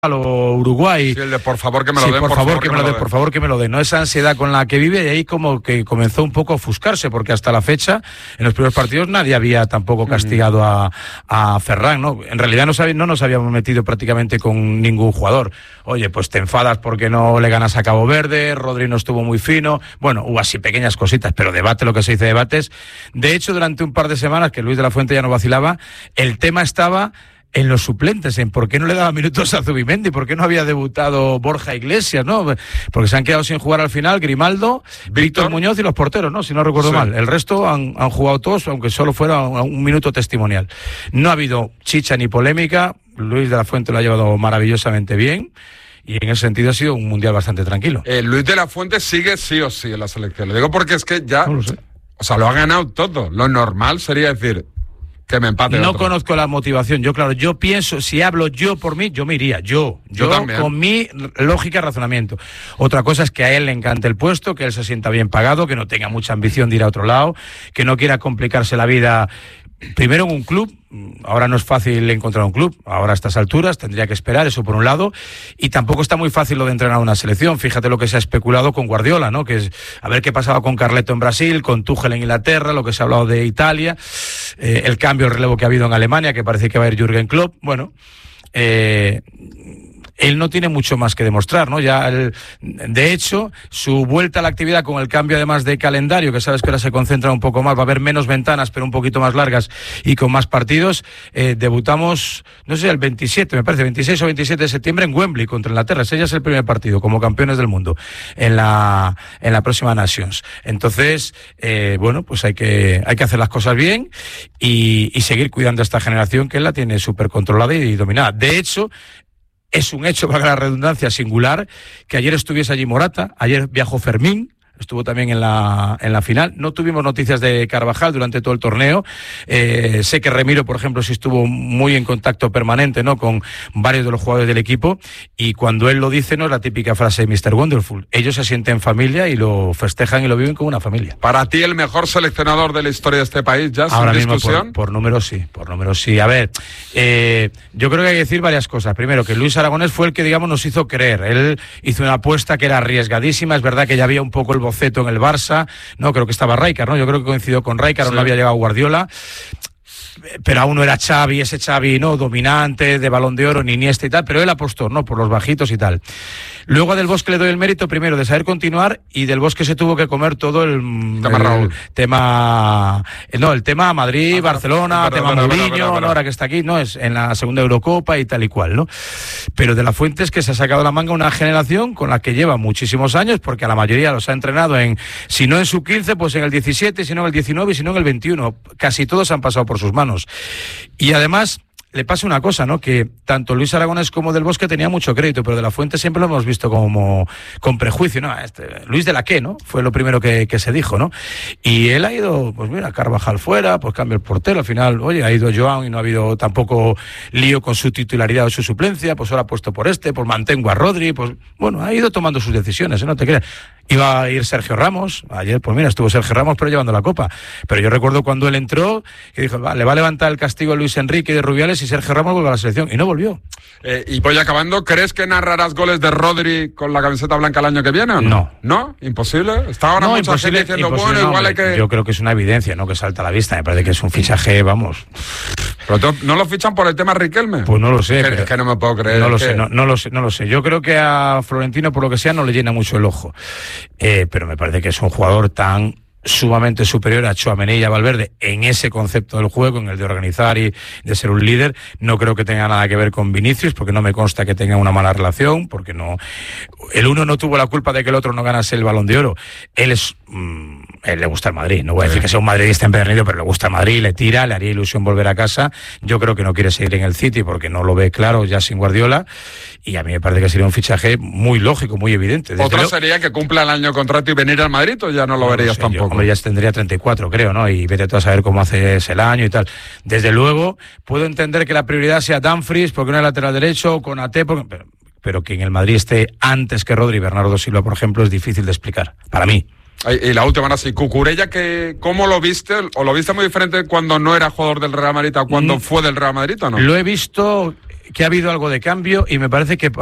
o Uruguay. Sí, el de por favor que me lo den, por favor que me lo den, ¿no? Esa ansiedad con la que vive, y ahí como que comenzó un poco a ofuscarse, porque hasta la fecha, en los primeros partidos, nadie había tampoco castigado a Ferran, ¿no? En realidad no nos habíamos metido prácticamente con ningún jugador. Oye, pues te enfadas porque no le ganas a Cabo Verde, Rodri no estuvo muy fino, bueno, hubo así pequeñas cositas, pero debate, lo que se dice debates. De hecho, durante un par de semanas, que Luis de la Fuente ya no vacilaba, el tema estaba en los suplentes, en por qué no le daba minutos a Zubimendi, por qué no había debutado Borja Iglesias, ¿no? Porque se han quedado sin jugar al final Grimaldo, Víctor Muñoz y los porteros, ¿no? Si no recuerdo mal. El resto han jugado todos, aunque solo fuera un minuto testimonial. No ha habido chicha ni polémica, Luis de la Fuente lo ha llevado maravillosamente bien. Y en ese sentido ha sido un mundial bastante tranquilo. Luis de la Fuente sigue sí o sí en la selección. Lo digo porque es que ya, no lo sé. O sea, lo ha ganado todo. Lo normal sería decir que me empate. No conozco la motivación. Yo pienso, si hablo yo por mí, yo me iría. Yo con mi lógica y razonamiento. Otra cosa es que a él le encante el puesto, que él se sienta bien pagado, que no tenga mucha ambición de ir a otro lado, que no quiera complicarse la vida. Primero en un club, ahora no es fácil encontrar un club, ahora a estas alturas tendría que esperar, eso por un lado, y tampoco está muy fácil lo de entrenar una selección. Fíjate lo que se ha especulado con Guardiola, ¿no? Que es a ver qué pasaba con Carleto en Brasil, con Tuchel en Inglaterra, lo que se ha hablado de Italia, el cambio, el relevo que ha habido en Alemania, que parece que va a ir Jürgen Klopp. Bueno, él no tiene mucho más que demostrar, ¿no? De hecho, su vuelta a la actividad con el cambio además de calendario, que sabes que ahora se concentra un poco más, va a haber menos ventanas, pero un poquito más largas y con más partidos. Debutamos, no sé, el 27, me parece, 26 o 27 de septiembre en Wembley contra Inglaterra. Ese ya es el primer partido como campeones del mundo en la próxima Nations. Entonces, bueno, pues hay que hacer las cosas bien y seguir cuidando a esta generación, que él la tiene súper controlada y dominada. De hecho, es un hecho, valga la redundancia, singular, que ayer estuviese allí Morata, ayer viajó Fermín, estuvo también en la final. No tuvimos noticias de Carvajal durante todo el torneo. Sé que Remiro, por ejemplo, sí estuvo muy en contacto permanente, ¿no?, con varios de los jugadores del equipo, y cuando él lo dice no es la típica frase de Mr. Wonderful. Ellos se sienten familia y lo festejan y lo viven como una familia. ¿Para ti el mejor seleccionador de la historia de este país, ya ahora sin mismo discusión? Por números sí. A ver, yo creo que hay que decir varias cosas. Primero, que Luis Aragonés fue el que, digamos, nos hizo creer. Él hizo una apuesta que era arriesgadísima. Es verdad que ya había un poco el boceto en el Barça, no, creo que estaba Rijkaard, ¿no? Yo creo que coincidió con Rijkaard, sí. No había llegado Guardiola, pero aún no era Xavi, ese Xavi, ¿no?, dominante, de Balón de Oro, ni Iniesta y tal, pero él apostó, ¿no?, por los bajitos y tal. Luego a Del Bosque le doy el mérito, primero, de saber continuar, y Del Bosque se tuvo que comer todo el tema Madrid, Barcelona, tema Mourinho, ¿no?, ahora que está aquí, ¿no?, es en la segunda Eurocopa y tal y cual, ¿no? Pero De la Fuente es que se ha sacado la manga una generación con la que lleva muchísimos años, porque a la mayoría los ha entrenado si no en su 15, pues en el 17, si no en el 19 y si no en el 21. Casi todos han pasado por sus manos. Y además le pasa una cosa, ¿no?, que tanto Luis Aragonés como Del Bosque tenía mucho crédito, pero De la Fuente siempre lo hemos visto como con prejuicio, ¿no? Luis de la qué, ¿no? Fue lo primero que se dijo, ¿no? Y él ha ido, pues mira, Carvajal fuera, pues cambia el portero, al final, oye, ha ido Joan y no ha habido tampoco lío con su titularidad o su suplencia, pues ahora ha puesto por pues mantengo a Rodri, pues bueno, ha ido tomando sus decisiones, ¿eh? No te creas. Iba a ir Sergio Ramos, ayer, pues mira, estuvo Sergio Ramos pero llevando la copa, pero yo recuerdo cuando él entró, que dijo, le va a levantar el castigo a Luis Enrique de Rubiales y Sergio Ramos vuelve a la selección, y no volvió. Y voy acabando, ¿crees que narrarás goles de Rodri con la camiseta blanca el año que viene o no? No. ¿No? ¿Imposible? Está ahora mucha gente diciendo, bueno, igual hay que... Yo creo que es una evidencia, ¿no?, que salta a la vista, me parece que es un fichaje, vamos... ¿Pero no lo fichan por el tema Riquelme? Pues no lo sé. Es que no me puedo creer. No lo sé. Yo creo que a Florentino, por lo que sea, no le llena mucho el ojo. Pero me parece que es un jugador tan sumamente superior a Tchouaméni y a Valverde en ese concepto del juego, en el de organizar y de ser un líder. No creo que tenga nada que ver con Vinicius, porque no me consta que tenga una mala relación, porque no, el uno no tuvo la culpa de que el otro no ganase el Balón de Oro. Él le gusta el Madrid, no voy a decir que sea un madridista empedernido, pero le gusta el Madrid, le tira, le haría ilusión volver a casa. Yo creo que no quiere seguir en el City porque no lo ve claro ya sin Guardiola, y a mí me parece que sería un fichaje muy lógico, muy evidente. Otra sería que cumpla el año de contrato y venir al Madrid, o ya no lo verías tampoco. Hombre, ya tendría 34, creo, ¿no? Y vete tú a saber cómo haces el año y tal. Desde luego, puedo entender que la prioridad sea Dumfries, porque no es lateral derecho, Konaté, pero que en el Madrid esté antes que Rodri y Bernardo Silva, por ejemplo, es difícil de explicar, para mí. Y la última, ahora sí, Cucurella, ¿cómo lo viste? ¿O lo viste muy diferente cuando no era jugador del Real Madrid a cuando fue del Real Madrid o no? Lo he visto que ha habido algo de cambio y me parece que